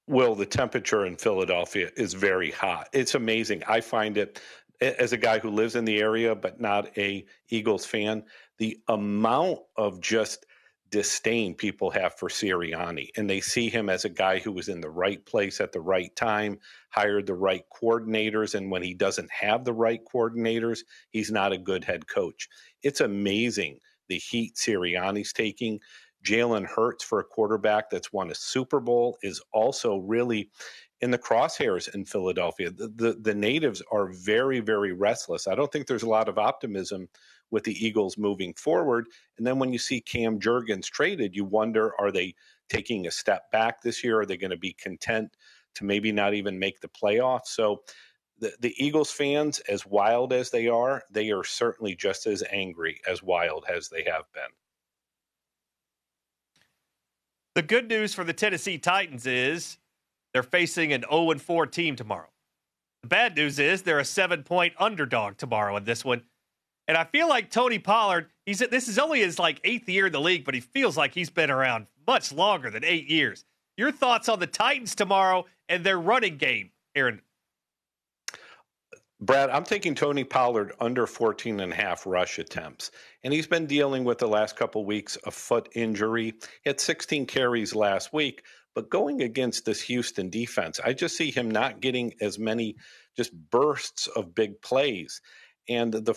Will, the temperature in Philadelphia is very hot. It's amazing. I find it, as a guy who lives in the area but not a Eagles fan, the amount of just disdain people have for Sirianni, and they see him as a guy who was in the right place at the right time, hired the right coordinators, and when he doesn't have the right coordinators, he's not a good head coach. It's amazing the heat Sirianni's taking. Jalen Hurts, for a quarterback that's won a Super Bowl, is also really in the crosshairs in Philadelphia. The natives are very, very restless. I don't think there's a lot of optimism with the Eagles moving forward. And then when you see Cam Jurgens traded, you wonder, are they taking a step back this year? Are they going to be content to maybe not even make the playoffs? So the Eagles fans, as wild as they are certainly just as angry as wild as they have been. The good news for the Tennessee Titans is they're facing an 0-4 team tomorrow. The bad news is they're a 7-point underdog tomorrow in this one. And I feel like Tony Pollard, this is only his 8th year in the league, but he feels like he's been around much longer than 8 years. Your thoughts on the Titans tomorrow and their running game, Aaron? Brad, I'm taking Tony Pollard under 14.5 rush attempts. And he's been dealing with the last couple weeks a foot injury. He had 16 carries last week. But going against this Houston defense, I just see him not getting as many just bursts of big plays. And the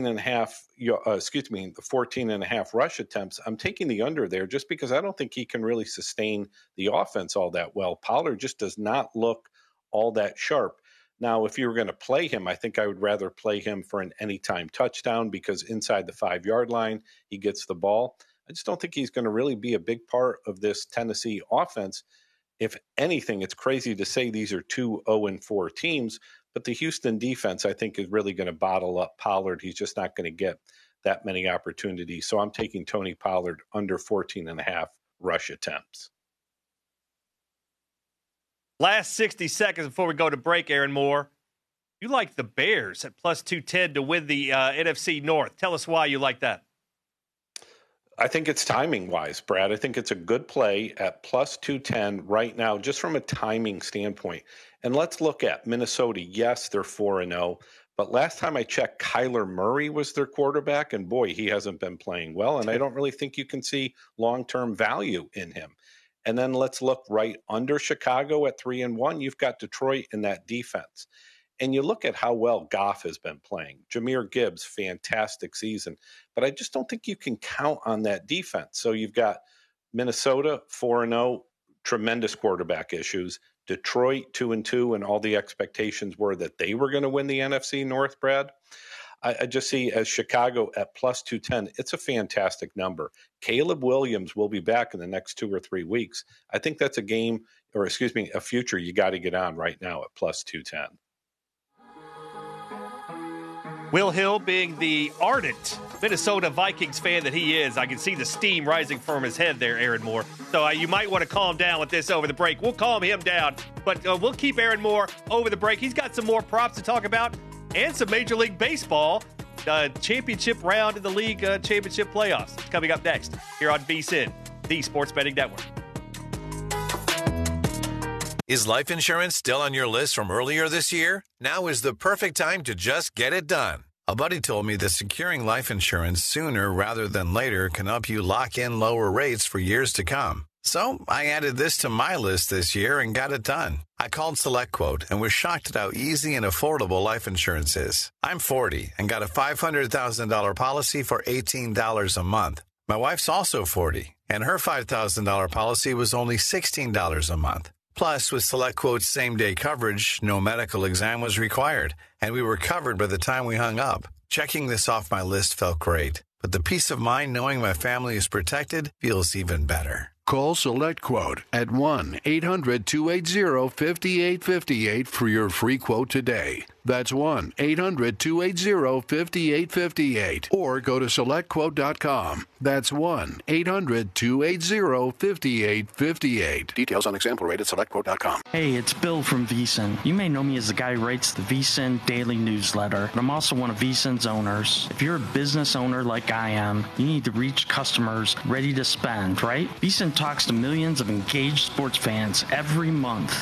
14.5 rush attempts, I'm taking the under there just because I don't think he can really sustain the offense all that well. Pollard just does not look all that sharp. Now, if you were going to play him, I think I would rather play him for an anytime touchdown because inside the 5-yard line, he gets the ball. I just don't think he's going to really be a big part of this Tennessee offense. If anything, it's crazy to say these are two 0-4 teams, but the Houston defense, I think, is really going to bottle up Pollard. He's just not going to get that many opportunities. So I'm taking Tony Pollard under 14.5 rush attempts. Last 60 seconds before we go to break, Aaron Moore. You like the Bears at plus 210 to win the NFC North. Tell us why you like that. I think it's timing-wise, Brad. I think it's a good play at plus 210 right now, just from a timing standpoint. And let's look at Minnesota. Yes, they're 4-0. But last time I checked, Kyler Murray was their quarterback, and boy, he hasn't been playing well. And I don't really think you can see long-term value in him. And then let's look right under Chicago at 3-1. You've got Detroit in that defense. And you look at how well Goff has been playing. Jahmyr Gibbs, fantastic season. But I just don't think you can count on that defense. So you've got Minnesota 4-0, tremendous quarterback issues. Detroit 2-2, and all the expectations were that they were going to win the NFC North, Brad. I just see as Chicago at plus 210, it's a fantastic number. Caleb Williams will be back in the next 2 or 3 weeks. I think that's a future you got to get on right now at plus 210. Will Hill, being the ardent Minnesota Vikings fan that he is, I can see the steam rising from his head there, Aaron Moore. So you might want to calm down with this over the break. We'll calm him down, but we'll keep Aaron Moore over the break. He's got some more props to talk about and some Major League Baseball championship round in the league championship playoffs. It's coming up next here on VSiN, the Sports Betting Network. Is life insurance still on your list from earlier this year? Now is the perfect time to just get it done. A buddy told me that securing life insurance sooner rather than later can help you lock in lower rates for years to come. So I added this to my list this year and got it done. I called SelectQuote and was shocked at how easy and affordable life insurance is. I'm 40 and got a $500,000 policy for $18 a month. My wife's also 40, and her $5,000 policy was only $16 a month. Plus, with SelectQuote's same-day coverage, no medical exam was required, and we were covered by the time we hung up. Checking this off my list felt great, but the peace of mind knowing my family is protected feels even better. Call SelectQuote at 1-800-280-5858 for your free quote today. That's 1-800-280-5858. Or go to SelectQuote.com. That's 1-800-280-5858. Details on example rate at SelectQuote.com. Hey, it's Bill from VSiN. You may know me as the guy who writes the VSiN daily newsletter, but I'm also one of VSiN's owners. If you're a business owner like I am, you need to reach customers ready to spend, right? VSiN talks to millions of engaged sports fans every month.